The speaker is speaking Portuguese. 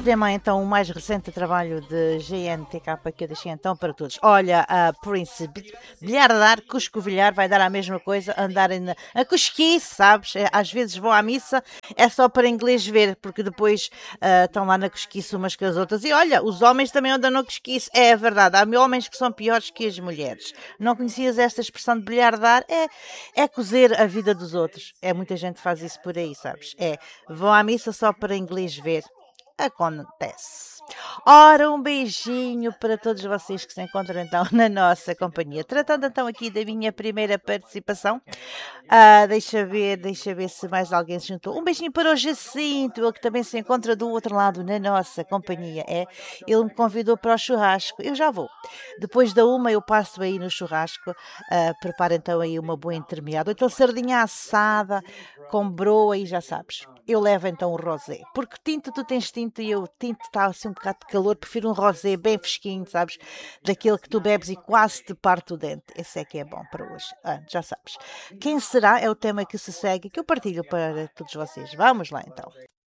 tema então o mais recente trabalho de GNTK que eu deixei então para todos. Olha, a Prince, bilhar a dar, cuscovilhar, vai dar a mesma coisa, andarem a cosquice, sabes? Às vezes vão à missa, é só para inglês ver, porque depois estão lá na cosquice umas com as outras. E olha, os homens também andam na cosquice, é verdade, há homens que são piores que as mulheres. Não conhecias esta expressão de bilhardar? É cozer a vida dos outros. É muita gente que faz isso por aí, sabes? Vão à missa só para inglês ver. Acontece. Ora, um beijinho para todos vocês que se encontram então na nossa companhia. Tratando então aqui da minha primeira participação, deixa ver se mais alguém se juntou. Um beijinho para o Jacinto, ele que também se encontra do outro lado na nossa companhia. Ele me convidou para o churrasco. Eu já vou. Depois da uma eu passo aí no churrasco. Prepara então aí uma boa intermeada. Ou então sardinha assada com broa e já sabes. Eu levo então o rosé. Porque tinto, tu tens tinto e eu tinto está assim um bocado de calor. Prefiro um rosé bem fresquinho, sabes? Daquele que tu bebes e quase te parte o dente. Esse é que é bom para hoje. Já sabes. Quem será é o tema que se segue, que eu partilho para todos vocês. Vamos lá então.